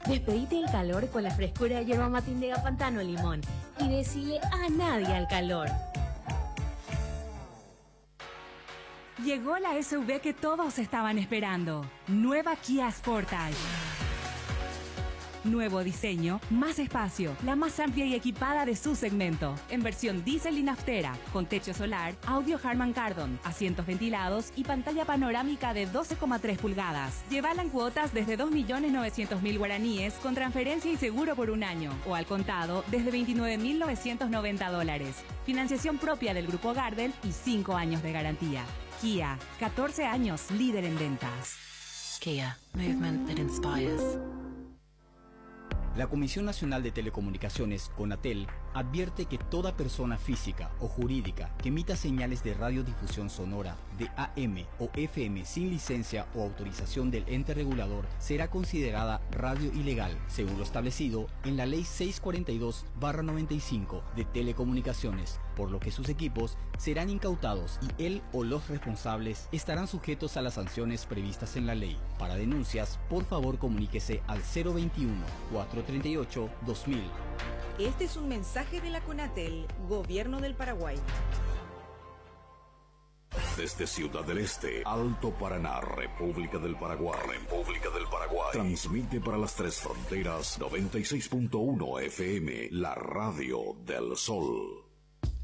Despedite el calor con la frescura de yerba matindega Pantano Limón y decile a nadie al calor. Llegó la SUV que todos estaban esperando. Nueva Kia Sportage. Nuevo diseño, más espacio, la más amplia y equipada de su segmento. En versión diésel y naftera, con techo solar, audio Harman Kardon, asientos ventilados y pantalla panorámica de 12,3 pulgadas. Llévala en cuotas desde 2.900.000 guaraníes con transferencia y seguro por un año. O al contado desde $29.990. Financiación propia del Grupo Gardel y 5 años de garantía. Kia, 14 años líder en ventas. Kia, movement that inspires. La Comisión Nacional de Telecomunicaciones, CONATEL, advierte que toda persona física o jurídica que emita señales de radiodifusión sonora de AM o FM sin licencia o autorización del ente regulador será considerada radio ilegal, según lo establecido en la Ley 642/95 de Telecomunicaciones, por lo que sus equipos serán incautados y él o los responsables estarán sujetos a las sanciones previstas en la ley. Para denuncias, por favor comuníquese al 021-438-2000. Este es un mensaje de la CONATEL, Gobierno del Paraguay. Desde Ciudad del Este, Alto Paraná, República del Paraguay. Transmite para las tres fronteras 96.1 FM, la radio del Sol.